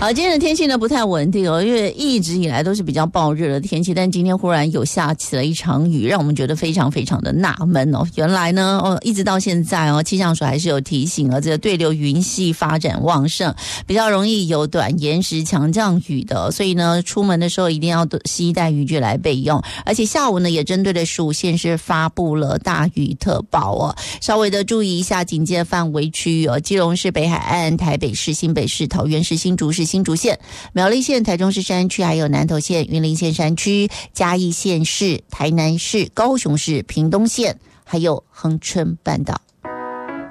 好，今天的天气呢不太稳定哦，因为一直以来都是比较暴热的天气，但今天忽然有下起了一场雨，让我们觉得非常非常的纳闷哦。原来呢，一直到现在哦，气象署还是有提醒了，这个对流云系发展旺盛，比较容易有短延时强降雨的，所以呢，出门的时候一定要携带雨具来备用。而且下午呢，也针对的15县市发布了大雨特报哦，稍微的注意一下警戒范围区域哦，基隆市北海岸、台北市、新北市、桃园市、新竹市、新竹县、苗栗县、台中市山区，还有南投县、云林县山区、嘉义县市、台南市、高雄市、屏东县，还有恒春半岛